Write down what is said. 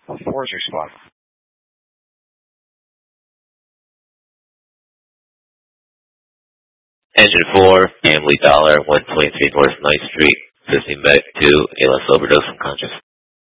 What floor is your spot? Engine 4, Family Dollar, 123 North 9th Street, 15 back to ALS overdose unconscious.